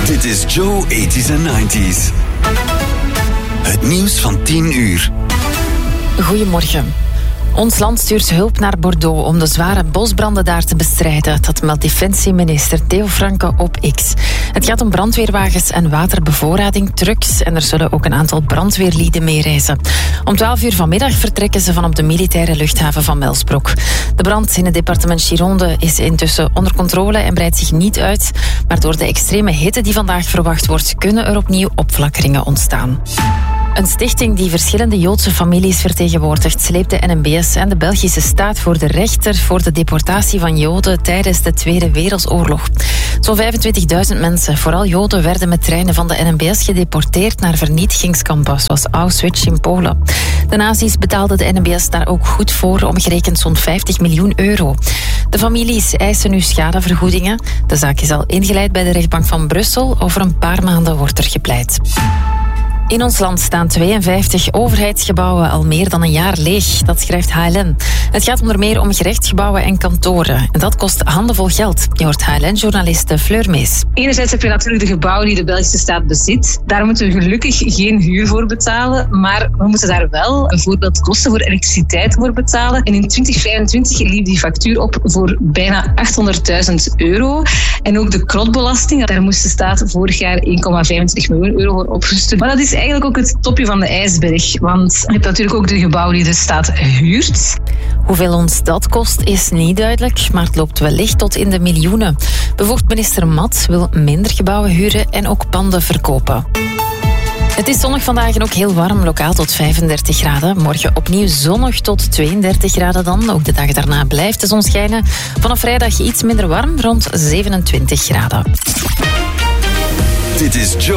Dit is Joe 80s en 90s. Het nieuws van 10 uur. Goedemorgen. Ons land stuurt hulp naar Bordeaux om de zware bosbranden daar te bestrijden. Dat meldt defensieminister Theo Franke op X. Het gaat om brandweerwagens en waterbevoorrading, trucks en er zullen ook een aantal brandweerlieden meereizen. Om 12 uur vanmiddag vertrekken ze van op de militaire luchthaven van Melsbroek. De brand in het departement Gironde is intussen onder controle en breidt zich niet uit. Maar door de extreme hitte die vandaag verwacht wordt, kunnen er opnieuw opflakkeringen ontstaan. Een stichting die verschillende Joodse families vertegenwoordigt, sleept de NMBS en de Belgische staat voor de rechter voor de deportatie van Joden tijdens de Tweede Wereldoorlog. Zo'n 25.000 mensen, vooral Joden, werden met treinen van de NMBS gedeporteerd naar vernietigingskampen zoals Auschwitz in Polen. De nazi's betaalden de NMBS daar ook goed voor, omgerekend zo'n 50 miljoen euro. De families eisen nu schadevergoedingen. De zaak is al ingeleid bij de rechtbank van Brussel. Over een paar maanden wordt er gepleit. In ons land staan 52 overheidsgebouwen al meer dan een jaar leeg. Dat schrijft HLN. Het gaat onder meer om gerechtsgebouwen en kantoren. En dat kost handenvol geld. Je hoort HLN-journaliste Fleur Mees. Enerzijds heb je natuurlijk de gebouwen die de Belgische staat bezit. Daar moeten we gelukkig geen huur voor betalen. Maar we moeten daar wel bijvoorbeeld kosten voor elektriciteit voor betalen. En in 2025 liep die factuur op voor bijna 800.000 euro. En ook de krotbelasting, daar moest de staat vorig jaar 1,25 miljoen euro voor opgestuurd. Maar dat is eigenlijk ook het topje van de ijsberg. Want je hebt natuurlijk ook de gebouwen die de staat huurt. Hoeveel ons dat kost is niet duidelijk, maar het loopt wellicht tot in de miljoenen. Bevoegd minister Mat wil minder gebouwen huren en ook panden verkopen. Het is zonnig vandaag en ook heel warm, lokaal tot 35 graden. Morgen opnieuw zonnig tot 32 graden dan. Ook de dag daarna blijft de zon schijnen. Vanaf vrijdag iets minder warm, rond 27 graden. Dit is Joe.